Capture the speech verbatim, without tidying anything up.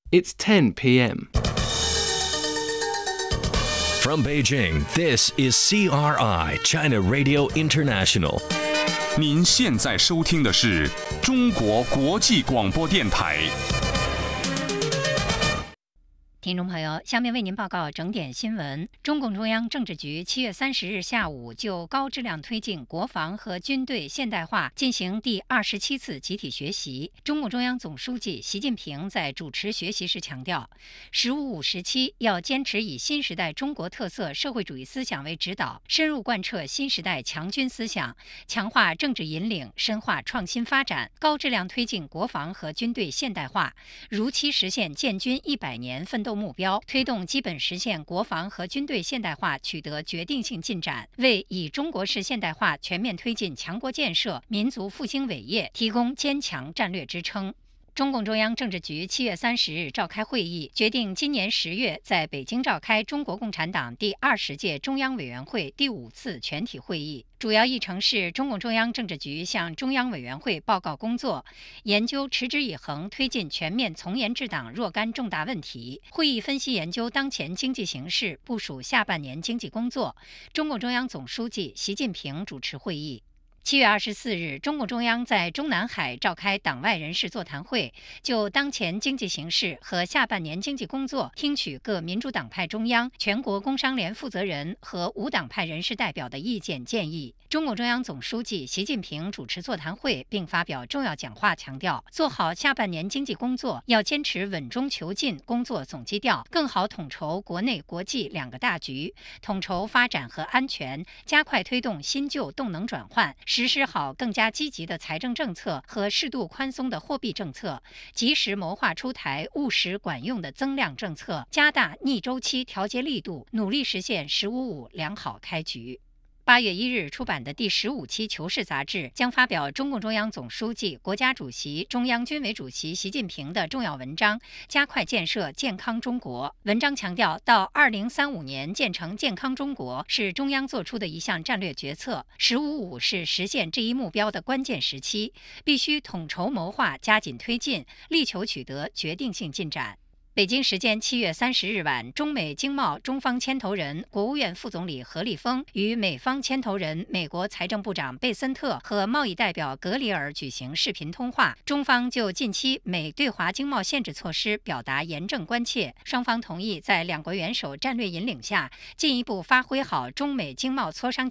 It's ten p m From Beijing, this is C R I, China Radio International. 您现在收听的是中国国际广播电台。 听众朋友，下面为您报告整点新闻。中共中央政治局七月三十日下午就高质量推进国防和军队现代化进行第二十七次集体学习。中共中央总书记习近平在主持学习时强调，“十五五”时期要坚持以新时代中国特色社会主义思想为指导，深入贯彻新时代强军思想，强化政治引领，深化创新发展，高质量推进国防和军队现代化，如期实现建军一百年奋斗目标，推动基本实现国防和军队现代化取得决定性进展，为以中国式现代化全面推进强国建设、民族复兴伟业提供坚强战略支撑。中共中央政治局七月三十日召开会议，决定今年十月在北京召开中国共产党第二十届中央委员会第五次全体会议。主要议程是中共中央政治局向中央委员会报告工作，研究持之以恒推进全面从严治党若干重大问题。会议分析研究当前经济形势，部署下半年经济工作。中共中央总书记习近平主持会议。七月二十四日，中共中央在中南海召开党外人士座谈会，就当前经济形势和下半年经济工作，听取各民主党派中央、全国工商联负责人和无党派人士代表的意见建议。中共中央总书记习近平主持座谈会并发表重要讲话，强调做好下半年经济工作要坚持稳中求进工作总基调，更好统筹国内国际两个大局，统筹发展和安全，加快推动新旧动能转换，实施好更加积极的财政政策和适度宽松的货币政策，及时谋划出台务实管用的增量政策，加大逆周期调节力度，努力实现“十五五”良好开局。八月一日出版的第十五期《求是》杂志将发表中共中央总书记、国家主席、中央军委主席习近平的重要文章《加快建设健康中国》。文章强调，到二零三五年建成健康中国是中央作出的一项战略决策，“十五五”是实现这一目标的关键时期，必须统筹谋划，加紧推进，力求取得决定性进展。北京时间七月三十日晚，中美经贸中方牵头人、国务院副总理何立峰与美方牵头人、美国财政部长贝森特和贸易代表格里尔举行视频通话。中方就近期美对华经贸限制措施表达严正关切，双方同意在两国元首战略引领下，进一步发挥好中美经贸磋商